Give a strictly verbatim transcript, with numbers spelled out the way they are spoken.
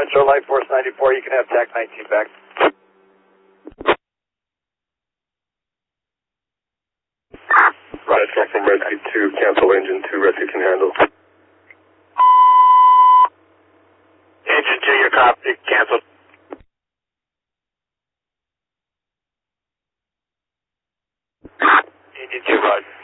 Metro Light Force ninety-four, you can have T A C nineteen back. Metro from Rescue two, cancel engine two, Rescue can handle. Engine two, your copy, canceled. Engine two, bud.